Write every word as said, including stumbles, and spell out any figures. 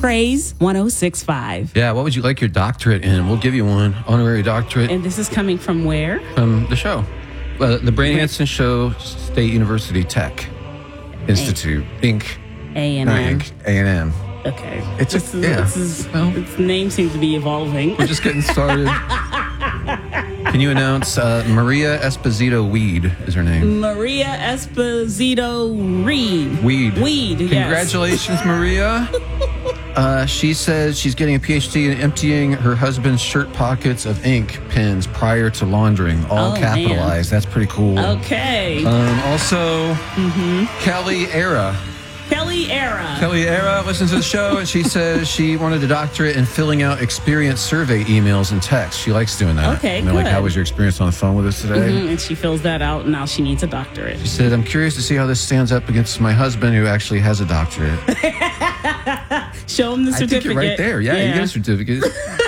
Praise one oh six point five. Yeah, what would you like your doctorate in? We'll give you one. Honorary doctorate. And this is coming from where? From the show. Uh, the Brady Hanson Show, State University Tech Institute, Incorporated. A and Not M. Inc, A and M. Okay. It's a- this is, yeah. This is, Well- its name seems to be evolving. We're just getting started. Can you announce uh, Maria Esposito Weed is her name? Maria Esposito Reed. Weed. Weed, yes. Congratulations, Maria. Uh, she says she's getting a P H D in emptying her husband's shirt pockets of ink pens prior to laundering, all Oh, capitalized. That's pretty cool. Okay. Um, also, Kelly Era. Kelly Era. Kelly Era listens to the show, and she says she wanted a doctorate in filling out experience survey emails and texts. She likes doing that. Okay, You know, like, good. how was your experience on the phone with us today? Mhm, and she fills that out, and now she needs a doctorate. She said, I'm curious to see how this stands up against my husband, who actually has a doctorate. Show him the I certificate. think you're right there. Yeah, you get a certificate.